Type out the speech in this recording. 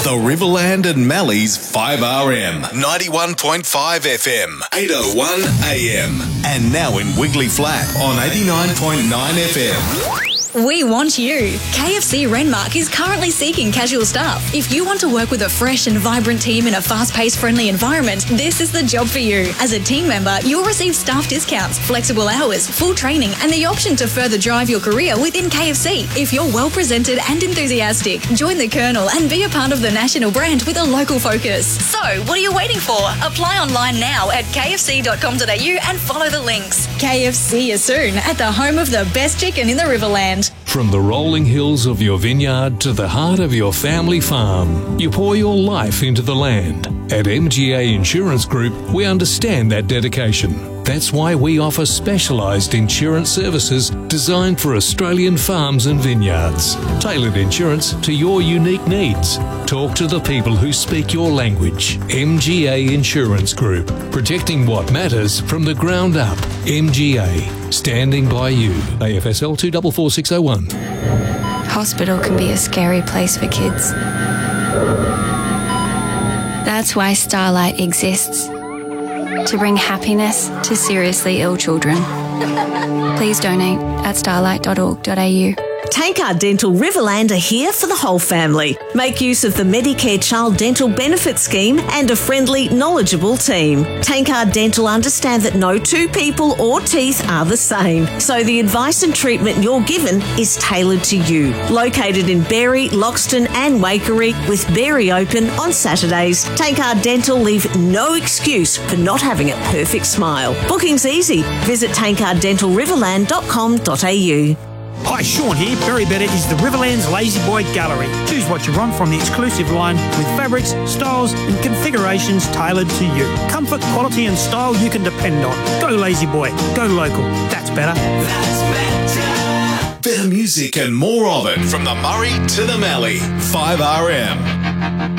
The Riverland and Mallee's 5RM, 91.5 FM, 801 AM. And now in Wiggly Flat on 89.9 FM. We want you. KFC Renmark is currently seeking casual staff. If you want to work with a fresh and vibrant team in a fast-paced, friendly environment, this is the job for you. As a team member, you'll receive staff discounts, flexible hours, full training, and the option to further drive your career within KFC. If you're well-presented and enthusiastic, join the Colonel and be a part of the national brand with a local focus. So, what are you waiting for? Apply online now at kfc.com.au and follow the links. KFC is soon at the home of the best chicken in the Riverland. From the rolling hills of your vineyard to the heart of your family farm, you pour your life into the land. At MGA Insurance Group, we understand that dedication. That's why we offer specialised insurance services designed for Australian farms and vineyards. Tailored insurance to your unique needs. Talk to the people who speak your language. MGA Insurance Group, protecting what matters from the ground up. MGA, standing by you. AFSL 244601. Hospital can be a scary place for kids. That's why Starlight exists. To bring happiness to seriously ill children. Please donate at starlight.org.au. Tankard Dental Riverland are here for the whole family. Make use of the Medicare Child Dental Benefit Scheme and a friendly, knowledgeable team. Tankard Dental understand that no two people or teeth are the same, so the advice and treatment you're given is tailored to you. Located in Berry, Loxton and Waikerie, with Berry open on Saturdays, Tankard Dental leave no excuse for not having a perfect smile. Booking's easy. Visit tankarddentalriverland.com.au. Hi, Sean here. Berry Better is the Riverland's Lazy Boy Gallery. Choose what you want from the exclusive line with fabrics, styles and configurations tailored to you. Comfort, quality and style you can depend on. Go Lazy Boy. Go local. That's better. That's better. Better music and more of it from the Murray to the Mallee. 5RM.